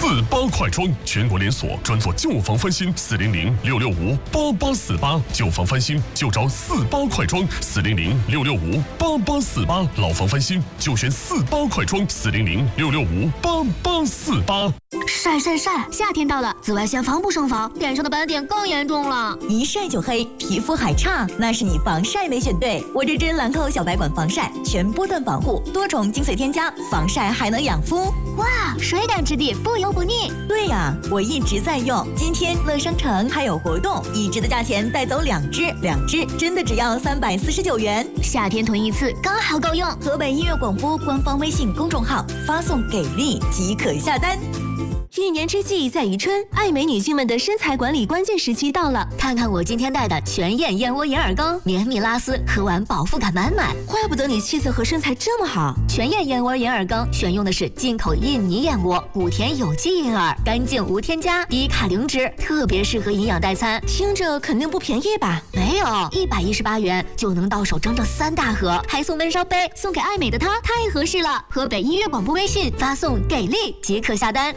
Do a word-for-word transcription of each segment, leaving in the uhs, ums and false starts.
四八快装，全国连锁，专做旧房翻新。四零零六六五八八四八，旧房翻新就找四八快装。四零零六六五八八四八，老房翻新就选四八快装。四零零六六五八八四八。 晒晒晒！夏天到了，紫外线防不胜防，脸上的斑点更严重了。 一晒就黑，皮肤还差，那是你防晒没选对。我这支兰蔻小白管防晒，全波段保护，多重精粹添加，防晒还能养肤。 哇，水感质地，不油不腻。 对呀，我一直在用。今天乐商城还有活动，一支的价钱带走两支，两支真的只要三百四十九元。 夏天囤一次刚好够用。 河北音乐广播官方微信公众号发送给力即可下单。 一年之计在于春，爱美女性们的身材管理关键时期到了。 看看我今天带的全燕燕窝眼耳膏，绵密拉丝，喝完饱腹感满满。 怪不得你气色和身材这么好。 全燕燕窝眼耳膏选用的是进口印尼燕窝，古田有机银耳，干净无添加，低卡零脂，特别适合营养代餐。 听着肯定不便宜吧？ 没有，一百一十八元就能到手整整三大盒，还送温烧杯，送给爱美的她太合适了。河北音乐广播微信发送给力即可下单。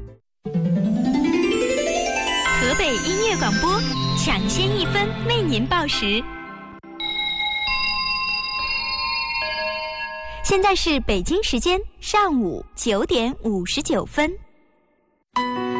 河北音乐广播，抢先一分为您报时。现在是北京时间上午九点五十九分。